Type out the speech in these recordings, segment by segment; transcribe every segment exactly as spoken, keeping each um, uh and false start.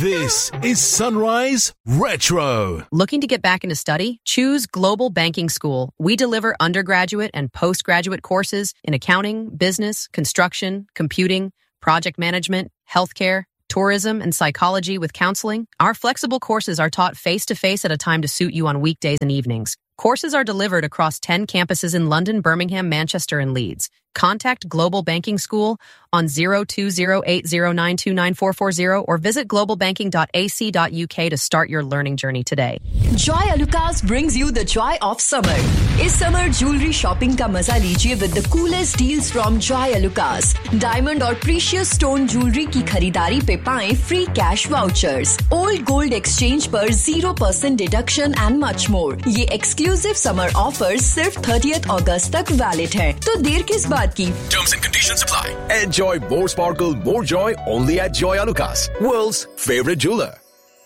This is Sunrise Retro. Looking to get back into study? Choose Global Banking School. We deliver undergraduate and postgraduate courses in accounting, business, construction, computing, project management, healthcare, tourism, and psychology with counseling. Our flexible courses are taught face-to-face at a time to suit you on weekdays and evenings. Courses are delivered across ten campuses in London, Birmingham, Manchester, and Leeds. Contact Global Banking School on zero two zero eight zero nine two nine four four zero or visit global banking dot a c dot u k to start your learning journey today. Joy Alucas brings you the joy of summer. Is summer jewelry shopping ka maza lijiye with the coolest deals from Joy Alucas. Diamond or precious stone jewelry ki kharidari pe paएं free cash vouchers. Old gold exchange per zero percent deduction and much more. Ye exclusive summer offers sirf thirtieth August tak valid hai. To der kis baat ki? Terms and conditions apply. Enjoy more sparkle, more joy only at Joy Alucas, world's favorite jeweler.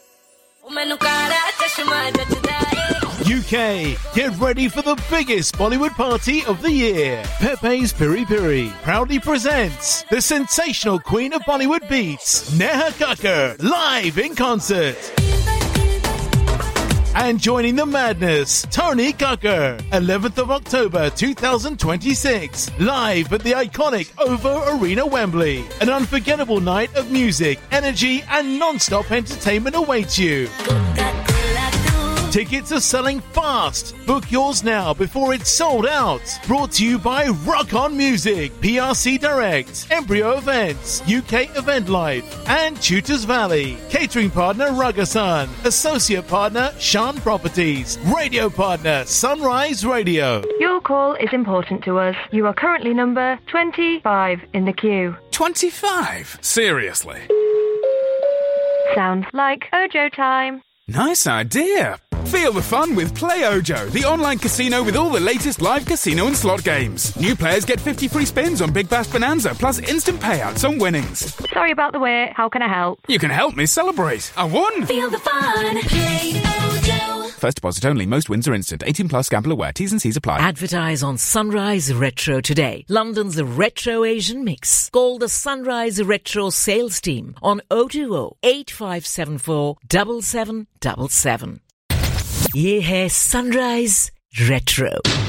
U K, get ready for the biggest Bollywood party of the year. Pepe's Piri Piri proudly presents the sensational queen of Bollywood beats, Neha Kakkar, live in concert. And joining the madness, Tony Kakkar, eleventh of October twenty twenty-six, live at the iconic OVO Arena, Wembley. An unforgettable night of music, energy, and non-stop entertainment awaits you. Tickets are selling fast. Book yours now before it's sold out. Brought to you by Rock On Music, P R C Direct, Embryo Events, U K Event Life, and Tutors Valley. Catering partner Ragasan. Associate partner Shan Properties. Radio partner Sunrise Radio. Your call is important to us. You are currently number twenty-five in the queue. twenty-five? Seriously? Sounds like Ojo time. Nice idea. Feel the fun with Play Ojo, the online casino with all the latest live casino and slot games. New players get fifty free spins on Big Bash Bonanza, plus instant payouts on winnings. Sorry about the wait. How can I help? You can help me celebrate. I won! Feel the fun. Play Ojo. First deposit only. Most wins are instant. eighteen plus. Gamble aware. T's and C's apply. Advertise on Sunrise Retro today. London's Retro Asian mix. Call the Sunrise Retro sales team on oh two oh, eight five seven four, seven seven seven seven. ये है sunrise retro.